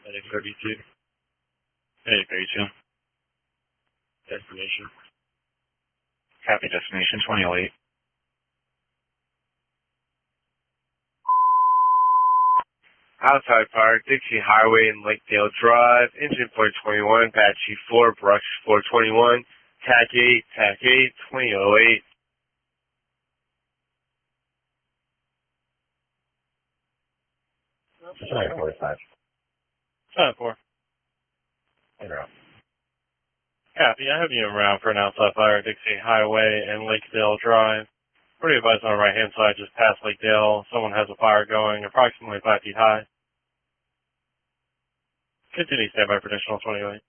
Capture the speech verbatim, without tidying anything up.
Heading thirty-two. Heading thirty-two. Destination. Copy destination twenty oh eight. Outside Park, Dixie Highway and Lakedale Drive, engine four twenty-one, Apache four, Brush four twenty-one, T A C eight, T A C eight, twenty oh eight. Sorry, forty-five. Seven four. Interrupt. Copy. I have you around for an outside fire, Dixie Highway and Lakedale Drive. Pretty advised on the right hand side, just past Lakedale. Someone has a fire going approximately five feet high. Continue standby for additional twenty oh eight.